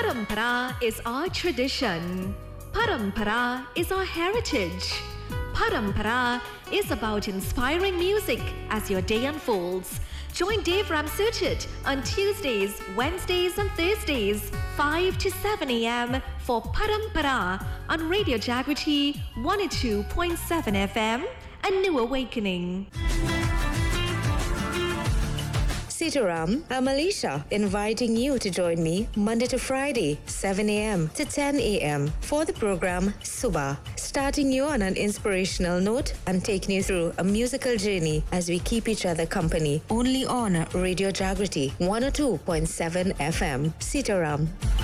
Parampara is our tradition. Parampara is our heritage. Parampara is about inspiring music as your day unfolds. Join Dave Ramsuchit on Tuesdays, Wednesdays and Thursdays, 5 to 7 a.m. for Parampara on Radio Jagriti 102.7 FM, A New Awakening. Sitaram, I'm Alicia, inviting you to join me Monday to Friday, 7 a.m. to 10 a.m. for the program Suba, starting you on an inspirational note and taking you through a musical journey as we keep each other company only on Radio Jagriti 102.7 FM. Sitaram.